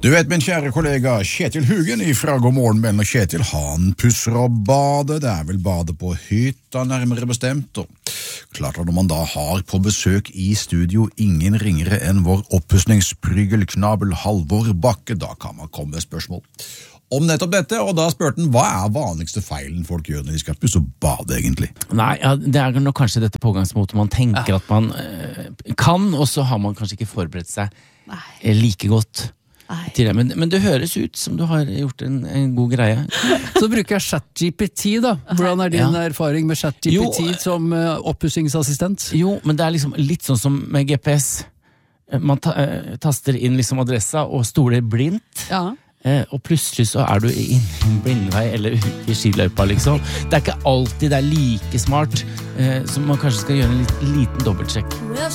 Du vet min kjære kollega Kjetil Hugen fra God morgen, men Kjetil han pusser og bader, det vel badet på hytta nærmere bestemt, og klart at når man da har på besøk i studio ingen ringere enn vår oppussningsprygelknabel Halvor Bakke, da kan man komme med spørsmål om nettopp dette, og da spurte han, hva vanligste feilen folk gjør når de skal pusse og bade egentlig? Nei, ja, det nok kanskje dette pågangsmåtet man tenker at man kan, og så har man kanskje ikke forberedt seg like godt. Til det. Men det høres ut som du har gjort en god greie. Så bruker jeg ChatGPT da. Hvordan din erfaring med ChatGPT som oppussingsassistent? Jo, men det liksom litt sånn som med GPS. Man taster inn liksom adressa og stoler blindt. Ja. Og plutselig så du i en blindvei eller i skiløypa liksom. Det ikke alltid det like smart, så man kanskje skal gjøre en liten dobbeltsjekk.